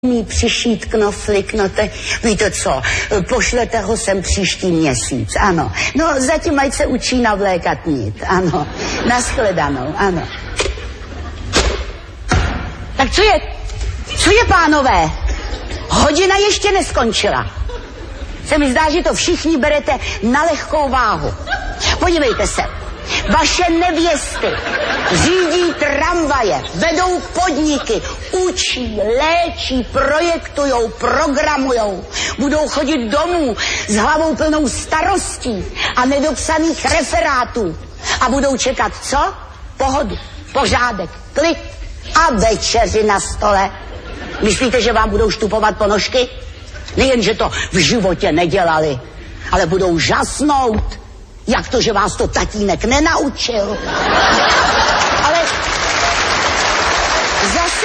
mí přišít knoflík, no to víte co, pošlete ho sem příští měsíc, ano. No zatím ať se učí navlékat nit, ano. Nashledanou, ano. Tak co je, pánové? Hodina ještě neskončila. Se mi zdá, že to všichni berete na lehkou váhu. Podívejte se. Vaše nevěsty řídí tramvaje, vedou podniky, učí, léčí, projektujou, programujou. Budou chodit domů s hlavou plnou starostí a nedopsaných referátů. A budou čekat co? Pohodu, pořádek, klid a večeři na stole. Myslíte, že vám budou štupovat ponožky? Nejen, že to v životě nedělali, ale budou žasnout. Jak to, že vás to tatínek nenaučil? Ale zase,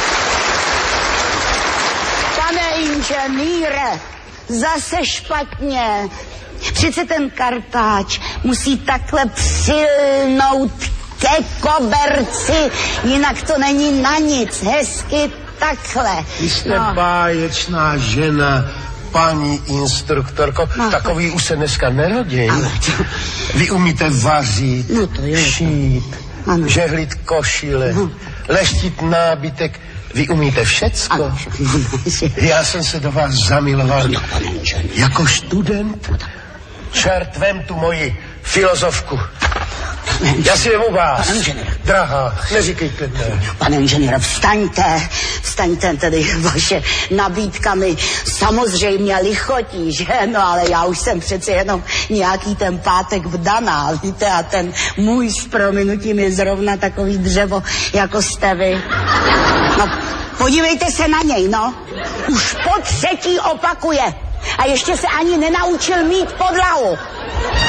pane inženýre, zase špatně. Přece ten kartáč musí takhle přilnout ke koberci, jinak to není na nic. Hezky takhle. Vy jste báječná žena, paní instruktorko, no, takový už se dneska nerodí. Vy umíte vařit, no to je, šít, ano, žehlit košile, no, leštit nábytek. Vy umíte všecko. Ano. Já jsem se do vás zamiloval jako student. Čert, vem tu moji filozofku. Já si vemu vás. Drahá, neříkejte ne. Pane inženýre, vstaňte, tedy vaše nabídka mi samozřejmě lichotí, že? No ale já už jsem přece jenom nějaký ten pátek vdaná, víte, a ten můj s prominutím je zrovna takový dřevo, jako jste vy. No, podívejte se na něj, no. Už po třetí opakuje. A ještě se ani nenaučil mít podlahu.